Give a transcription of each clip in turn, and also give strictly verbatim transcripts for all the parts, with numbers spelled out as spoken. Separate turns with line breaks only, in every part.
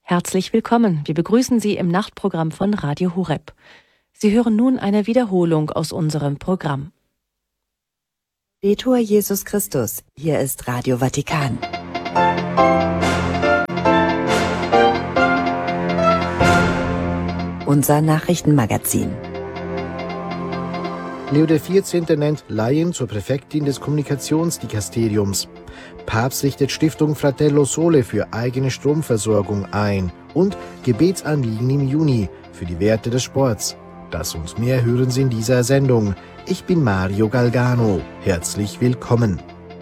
Herzlich willkommen. Wir begrüßen Sie im Nachtprogramm von Radio Horeb. Sie hören nun eine Wiederholung aus unserem Programm.
Laudetur Jesus Christus. Hier ist Radio Vatikan. Unser Nachrichtenmagazin.
Leo der vierzehnte nennt Laien zur Präfektin des Kommunikationsdikasteriums. Papst richtet Stiftung Fratello Sole für eigene Stromversorgung ein. Und Gebetsanliegen im Juni für die Werte des Sports. Das und mehr hören Sie in dieser Sendung. Ich bin Mario Galgano. Herzlich willkommen.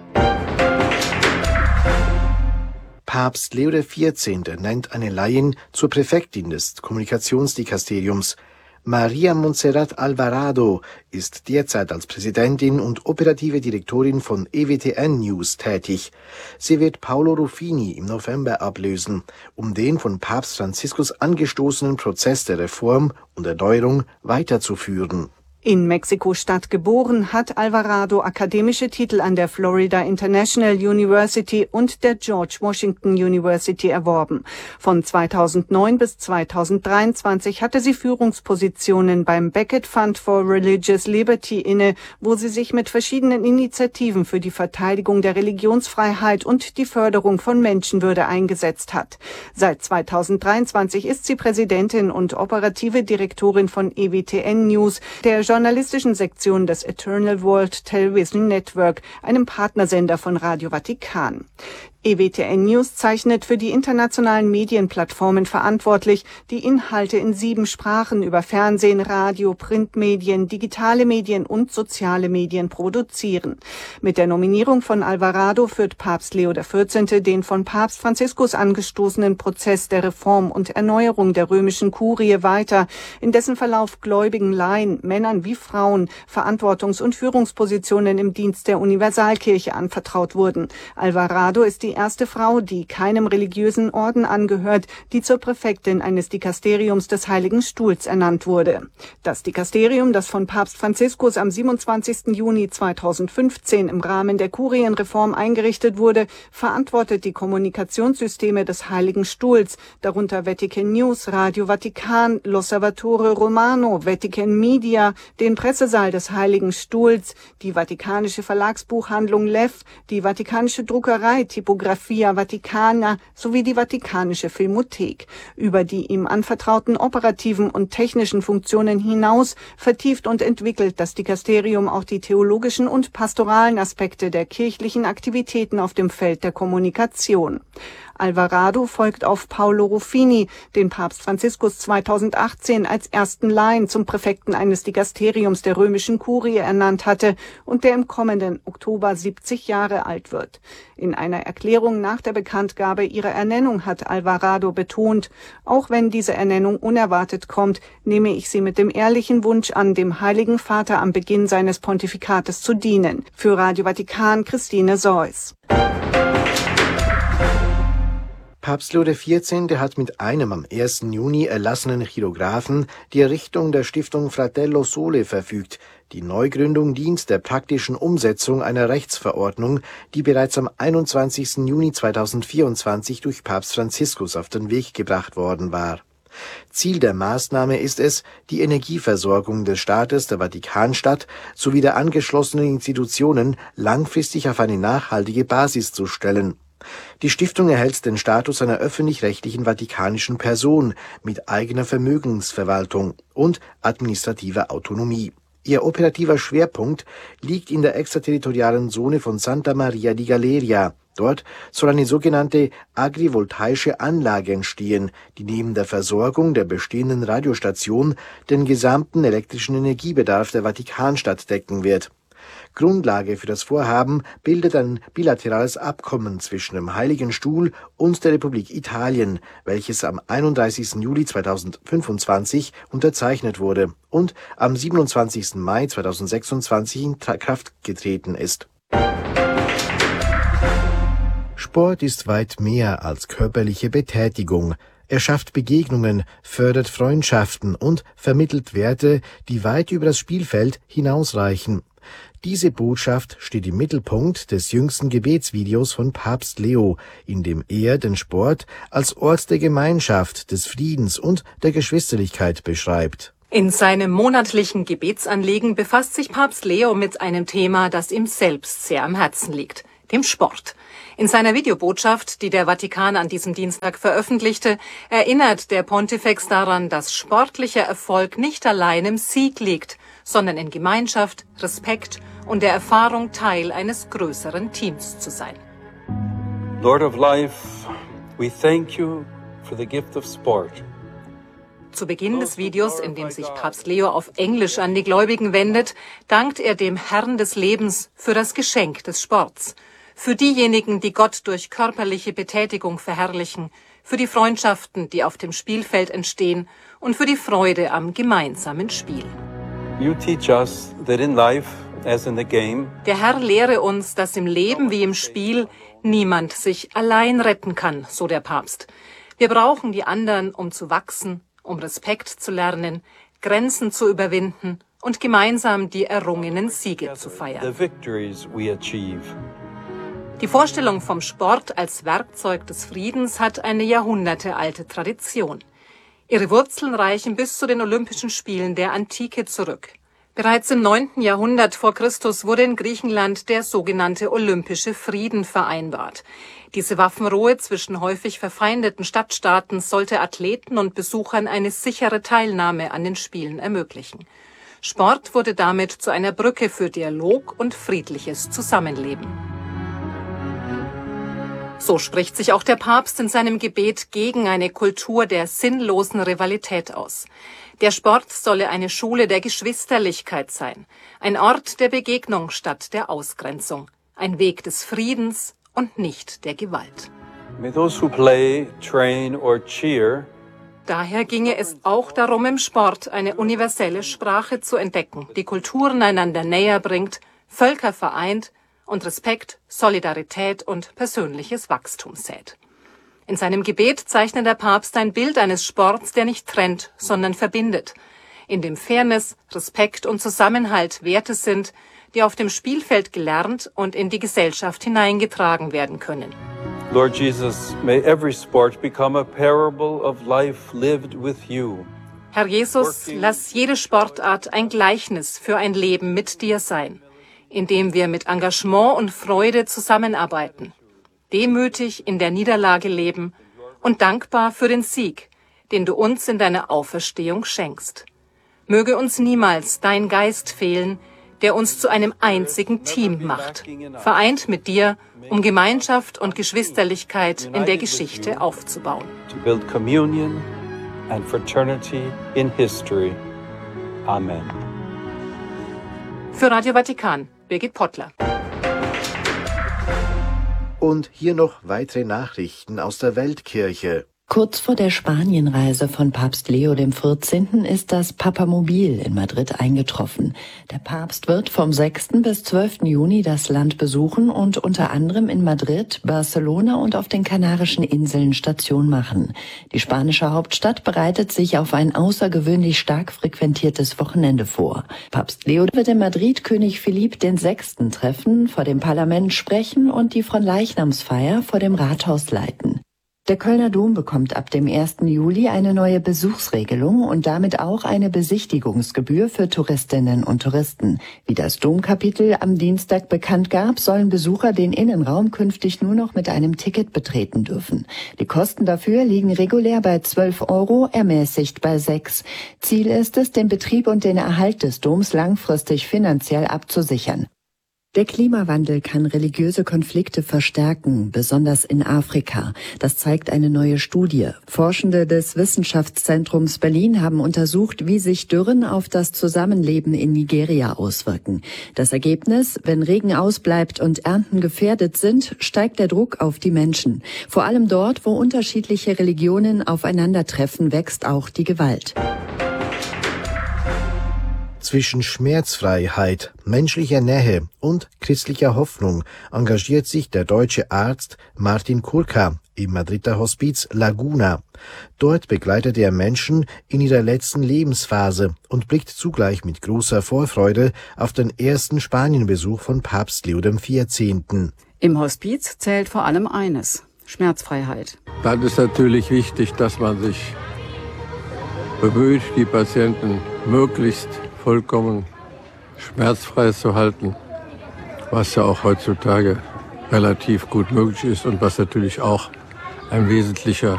Papst Leo der vierzehnte nennt eine Laien zur Präfektin des Kommunikationsdikasteriums. Maria Montserrat Alvarado ist derzeit als Präsidentin und operative Direktorin von E W T N News tätig. Sie wird Paolo Ruffini im November ablösen, um den von Papst Franziskus angestoßenen Prozess der Reform und Erneuerung weiterzuführen.
In Mexiko-Stadt geboren, hat Alvarado akademische Titel an der Florida International University und der George Washington University erworben. Von zweitausendneun bis zweitausenddreiundzwanzig hatte sie Führungspositionen beim Becket Fund for Religious Liberty inne, wo sie sich mit verschiedenen Initiativen für die Verteidigung der Religionsfreiheit und die Förderung von Menschenwürde eingesetzt hat. Seit zweitausenddreiundzwanzig ist sie Präsidentin und operative Direktorin von E W T N News, der journalistischen Sektion des Eternal World Television Network, einem Partnersender von Radio Vatikan. E W T N News zeichnet für die internationalen Medienplattformen verantwortlich, die Inhalte in sieben Sprachen über Fernsehen, Radio, Printmedien, digitale Medien und soziale Medien produzieren. Mit der Nominierung von Alvarado führt Papst Leo der vierzehnte den von Papst Franziskus angestoßenen Prozess der Reform und Erneuerung der römischen Kurie weiter, in dessen Verlauf gläubigen Laien, Männern wie Frauen, Verantwortungs- und Führungspositionen im Dienst der Universalkirche anvertraut wurden. Alvarado ist die die erste Frau, die keinem religiösen Orden angehört, die zur Präfektin eines Dikasteriums des Heiligen Stuhls ernannt wurde. Das Dikasterium, das von Papst Franziskus am siebenundzwanzigsten Juni zweitausendfünfzehn im Rahmen der Kurienreform eingerichtet wurde, verantwortet die Kommunikationssysteme des Heiligen Stuhls, darunter Vatican News, Radio Vatikan, L'Osservatore Romano, Vatican Media, den Pressesaal des Heiligen Stuhls, die Vatikanische Verlagsbuchhandlung Lev, die Vatikanische Druckerei Typografia Vaticana sowie die Vatikanische Filmothek. Über die ihm anvertrauten operativen und technischen Funktionen hinaus vertieft und entwickelt das Dikasterium auch die theologischen und pastoralen Aspekte der kirchlichen Aktivitäten auf dem Feld der Kommunikation. Alvarado folgt auf Paolo Ruffini, den Papst Franziskus zweitausendachtzehn als ersten Laien zum Präfekten eines Dikasteriums der römischen Kurie ernannt hatte und der im kommenden Oktober siebzig Jahre alt wird. In einer Erklärung nach der Bekanntgabe ihrer Ernennung hat Alvarado betont, auch wenn diese Ernennung unerwartet kommt, nehme ich sie mit dem ehrlichen Wunsch an, dem Heiligen Vater am Beginn seines Pontifikates zu dienen. Für Radio Vatikan, Christine Seuss.
Papst Leo der vierzehnte hat mit einem am ersten Juni erlassenen Chirographen die Errichtung der Stiftung Fratello Sole verfügt. Die Neugründung dient der praktischen Umsetzung einer Rechtsverordnung, die bereits am einundzwanzigsten Juni zweitausendvierundzwanzig durch Papst Franziskus auf den Weg gebracht worden war. Ziel der Maßnahme ist es, die Energieversorgung des Staates, der Vatikanstadt sowie der angeschlossenen Institutionen langfristig auf eine nachhaltige Basis zu stellen. Die Stiftung erhält den Status einer öffentlich-rechtlichen vatikanischen Person mit eigener Vermögensverwaltung und administrativer Autonomie. Ihr operativer Schwerpunkt liegt in der extraterritorialen Zone von Santa Maria di Galeria. Dort soll eine sogenannte agrivoltaische Anlage entstehen, die neben der Versorgung der bestehenden Radiostation den gesamten elektrischen Energiebedarf der Vatikanstadt decken wird. Grundlage für das Vorhaben bildet ein bilaterales Abkommen zwischen dem Heiligen Stuhl und der Republik Italien, welches am einunddreißigsten Juli zweitausendfünfundzwanzig unterzeichnet wurde und am siebenundzwanzigsten Mai zweitausendsechsundzwanzig in Kraft getreten ist. Sport ist weit mehr als körperliche Betätigung. Er schafft Begegnungen, fördert Freundschaften und vermittelt Werte, die weit über das Spielfeld hinausreichen. Diese Botschaft steht im Mittelpunkt des jüngsten Gebetsvideos von Papst Leo, in dem er den Sport als Ort der Gemeinschaft, des Friedens und der Geschwisterlichkeit beschreibt.
In seinem monatlichen Gebetsanliegen befasst sich Papst Leo mit einem Thema, das ihm selbst sehr am Herzen liegt, dem Sport. In seiner Videobotschaft, die der Vatikan an diesem Dienstag veröffentlichte, erinnert der Pontifex daran, dass sportlicher Erfolg nicht allein im Sieg liegt, sondern in Gemeinschaft, Respekt und der Erfahrung, Teil eines größeren Teams zu sein.
Lord of Life, we thank you for the gift of sport.
Zu Beginn des Videos, in dem sich Papst Leo auf Englisch an die Gläubigen wendet, dankt er dem Herrn des Lebens für das Geschenk des Sports. Für diejenigen, die Gott durch körperliche Betätigung verherrlichen, für die Freundschaften, die auf dem Spielfeld entstehen und für die Freude am gemeinsamen Spiel.
You teach us that in life, as in the game,
der Herr lehre uns, dass im Leben wie im Spiel niemand sich allein retten kann, so der Papst. Wir brauchen die anderen, um zu wachsen, um Respekt zu lernen, Grenzen zu überwinden und gemeinsam die errungenen Siege zu feiern.
the victories we achieve.
Die Vorstellung vom Sport als Werkzeug des Friedens hat eine jahrhundertealte Tradition. Ihre Wurzeln reichen bis zu den Olympischen Spielen der Antike zurück. Bereits im neunten Jahrhundert vor Christus wurde in Griechenland der sogenannte Olympische Frieden vereinbart. Diese Waffenruhe zwischen häufig verfeindeten Stadtstaaten sollte Athleten und Besuchern eine sichere Teilnahme an den Spielen ermöglichen. Sport wurde damit zu einer Brücke für Dialog und friedliches Zusammenleben. So spricht sich auch der Papst in seinem Gebet gegen eine Kultur der sinnlosen Rivalität aus. Der Sport solle eine Schule der Geschwisterlichkeit sein, ein Ort der Begegnung statt der Ausgrenzung, ein Weg des Friedens und nicht der Gewalt.
May those who play, train or cheer
Daher ginge es auch darum, im Sport eine universelle Sprache zu entdecken, die Kulturen einander näher bringt, Völker vereint und Respekt, Solidarität und persönliches Wachstum sät. In seinem Gebet zeichnet der Papst ein Bild eines Sports, der nicht trennt, sondern verbindet, in dem Fairness, Respekt und Zusammenhalt Werte sind, die auf dem Spielfeld gelernt und in die Gesellschaft hineingetragen werden können.
Lord Jesus, may every sport become a parable of life lived with you.
Herr Jesus, lass jede Sportart ein Gleichnis für ein Leben mit dir sein, in dem wir mit Engagement und Freude zusammenarbeiten, demütig in der Niederlage leben und dankbar für den Sieg, den du uns in deiner Auferstehung schenkst. Möge uns niemals dein Geist fehlen, der uns zu einem einzigen Team macht, vereint mit dir, um Gemeinschaft und Geschwisterlichkeit in der Geschichte aufzubauen.
To build communion and fraternity in history. Amen.
Für Radio Vatikan, Birgit Pottler.
Und hier noch weitere Nachrichten aus der Weltkirche.
Kurz vor der Spanienreise von Papst Leo dem vierzehnten ist das Papamobil in Madrid eingetroffen. Der Papst wird vom sechsten bis zwölften Juni das Land besuchen und unter anderem in Madrid, Barcelona und auf den Kanarischen Inseln Station machen. Die spanische Hauptstadt bereitet sich auf ein außergewöhnlich stark frequentiertes Wochenende vor. Papst Leo wird in Madrid König Philipp der Sechste treffen, vor dem Parlament sprechen und die Fronleichnamsfeier vor dem Rathaus leiten. Der Kölner Dom bekommt ab dem ersten Juli eine neue Besuchsregelung und damit auch eine Besichtigungsgebühr für Touristinnen und Touristen. Wie das Domkapitel am Dienstag bekannt gab, sollen Besucher den Innenraum künftig nur noch mit einem Ticket betreten dürfen. Die Kosten dafür liegen regulär bei zwölf Euro, ermäßigt bei sechs. Ziel ist es, den Betrieb und den Erhalt des Doms langfristig finanziell abzusichern. Der Klimawandel kann religiöse Konflikte verstärken, besonders in Afrika. Das zeigt eine neue Studie. Forschende des Wissenschaftszentrums Berlin haben untersucht, wie sich Dürren auf das Zusammenleben in Nigeria auswirken. Das Ergebnis: Wenn Regen ausbleibt und Ernten gefährdet sind, steigt der Druck auf die Menschen. Vor allem dort, wo unterschiedliche Religionen aufeinandertreffen, wächst auch die Gewalt.
Zwischen Schmerzfreiheit, menschlicher Nähe und christlicher Hoffnung engagiert sich der deutsche Arzt Martin Kurka im Madrider Hospiz Laguna. Dort begleitet er Menschen in ihrer letzten Lebensphase und blickt zugleich mit großer Vorfreude auf den ersten Spanienbesuch von Papst Leo der vierzehnte.
Im Hospiz zählt vor allem eines: Schmerzfreiheit.
Dann ist natürlich wichtig, dass man sich bemüht, die Patienten möglichst vollkommen schmerzfrei zu halten, was ja auch heutzutage relativ gut möglich ist und was natürlich auch ein wesentlicher